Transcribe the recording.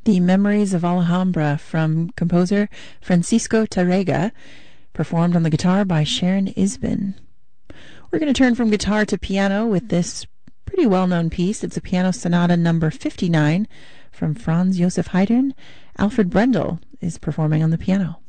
The Memories of Alhambra from composer Francisco Tárrega, performed on the guitar by Sharon Isbin. We're going to turn from guitar to piano with this pretty well-known piece. It's a piano sonata number 59 from Franz Joseph Haydn. Alfred Brendel is performing on the piano.